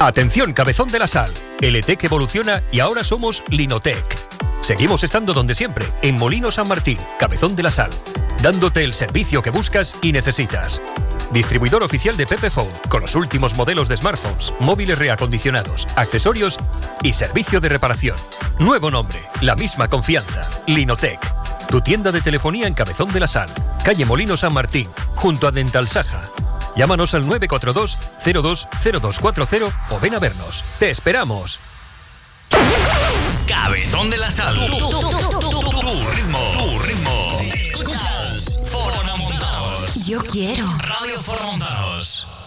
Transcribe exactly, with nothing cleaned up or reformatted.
Atención, Cabezón de la Sal. L T E C evoluciona y ahora somos Linotec. Seguimos estando donde siempre, en Molino San Martín, Cabezón de la Sal, dándote el servicio que buscas y necesitas. Distribuidor oficial de Pepephone, con los últimos modelos de smartphones, móviles reacondicionados, accesorios y servicio de reparación. Nuevo nombre, la misma confianza. Linotec. Tu tienda de telefonía en Cabezón de la Sal, calle Molino San Martín, junto a Dental Saja. Llámanos al nueve cuatro dos, cero dos, cero dos cuatro cero o ven a vernos. ¡Te esperamos! Cabezón de la Sal. Tu, tu, tu, tu, tu, tu, tu ritmo. Tu ritmo. Escuchas Foro Montanos. Yo quiero Radio Foro Montanos.